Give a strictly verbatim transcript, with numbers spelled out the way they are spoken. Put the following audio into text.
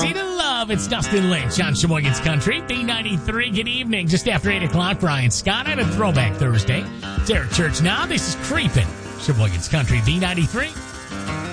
Easy to love. It's Dustin Lynch on Sheboygan's Country. B ninety-three, good evening. Just after eight o'clock, Brian Scott on a Throwback Thursday. It's Eric Church now. This is Creepin'. Sheboygan's Country, B ninety-three.